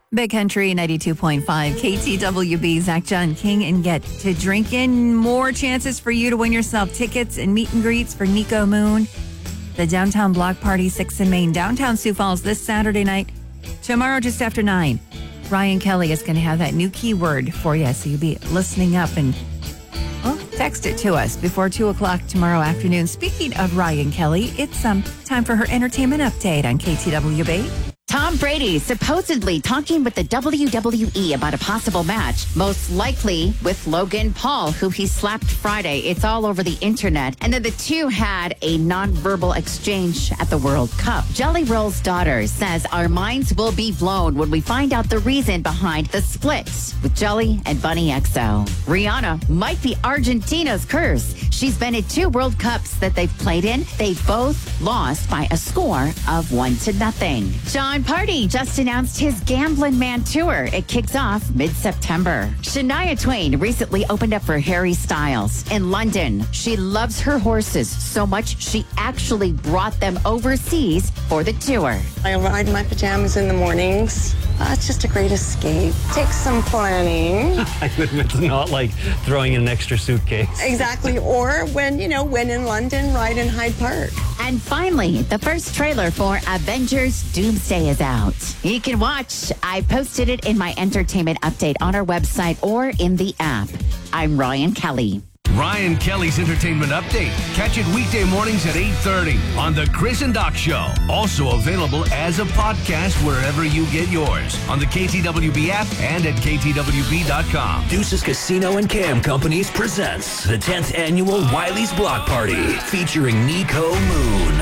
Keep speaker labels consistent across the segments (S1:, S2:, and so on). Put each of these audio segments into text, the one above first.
S1: Big Country 92.5 KTWB. Zach, John King, and get to drinking. More chances for you to win yourself tickets and meet and greets for Nico Moon. The Downtown Block Party, 6th and Main, downtown Sioux Falls this Saturday night. Tomorrow, just after 9, Ryan Kelly is going to have that new keyword for you. So you'll be listening up and text it to us before 2 o'clock tomorrow afternoon. Speaking of Ryan Kelly, it's time for her entertainment update on KTWB.
S2: Tom Brady supposedly talking with the WWE about a possible match, most likely with Logan Paul, who he slapped Friday. It's all over the internet. And then the two had a nonverbal exchange at the World Cup. Jelly Roll's daughter says our minds will be blown when we find out the reason behind the split with Jelly and Bunny XO. Rihanna might be Argentina's curse. She's been in 2 World Cups that they've played in. They both lost by a score of 1-0. Sean Party just announced his Gambling Man tour. It kicks off mid-September. Shania Twain recently opened up for Harry Styles in London. She loves her horses so much she actually brought them overseas for the tour.
S3: I ride in my pajamas in the mornings. It's just a great escape. Takes some planning.
S4: I admit it's not like throwing in an extra suitcase.
S3: Exactly. Or when in London, ride in Hyde Park.
S2: And finally, the first trailer for Avengers Doomsday is out. You can watch. I posted it in my entertainment update on our website or in the app. I'm Ryan Kelly.
S5: Ryan Kelly's Entertainment Update. Catch it weekday mornings at 8:30 on The Chris and Doc Show. Also available as a podcast wherever you get yours. On the KTWB app and at KTWB.com.
S6: Deuces Casino and Cam Companies presents the 10th Annual Wiley's Block Party featuring Nico Moon.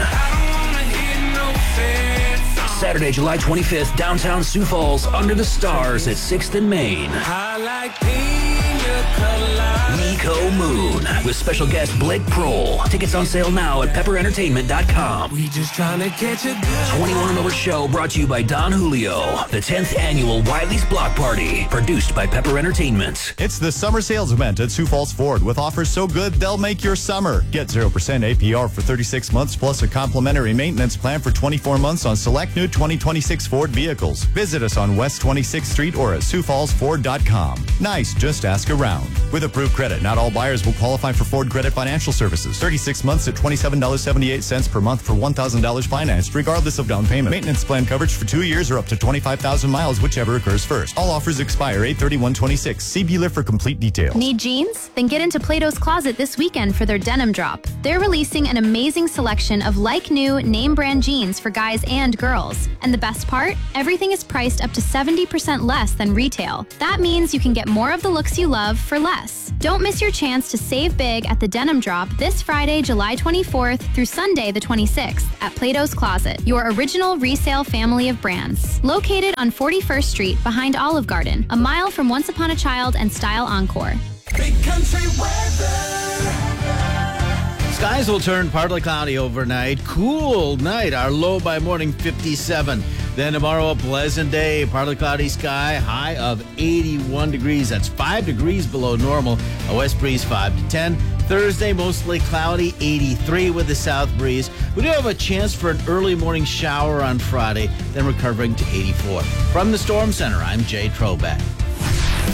S6: Saturday, July 25th, downtown Sioux Falls, under the stars at 6th and Main. Nico Moon with special guest Blake Prohl. Tickets on sale now at pepperentertainment.com.
S7: We just trying to catch a good
S6: 21 and over show brought to you by Don Julio. The 10th Annual Wiley's Block Party, produced by Pepper Entertainment.
S8: It's the summer sales event at Sioux Falls Ford with offers so good they'll make your summer. Get 0% APR for 36 months plus a complimentary maintenance plan for 24 months on select new 2026 Ford vehicles. Visit us on West 26th Street or at SiouxFallsFord.com. Nice, just ask around. With approved credit, not all buyers will qualify for Ford Credit Financial Services. 36 months at $27.78 per month for $1,000 financed, regardless of down payment. Maintenance plan coverage for 2 years or up to 25,000 miles, whichever occurs first. All offers expire 8/31/26. See dealer for complete details.
S9: Need jeans? Then get into Plato's Closet this weekend for their denim drop. They're releasing an amazing selection of like-new, name-brand jeans for guys and girls. And the best part? Everything is priced up to 70% less than retail. That means you can get more of the looks you love for less. Don't miss your chance to save big at the denim drop this Friday, July 24th through Sunday the 26th at Plato's Closet, your original resale family of brands. Located on 41st Street behind Olive Garden, a mile from Once Upon a Child and Style Encore.
S7: big country weather.
S10: Skies will turn partly cloudy overnight. Cool night. Our low by morning 57. Then tomorrow a pleasant day. Partly cloudy sky. High of 81 degrees. That's 5 degrees below normal. A west breeze 5 to 10. Thursday mostly cloudy. 83 with the south breeze. We do have a chance for an early morning shower on Friday. Then recovering to 84. From the Storm Center, I'm Jay Trobeck.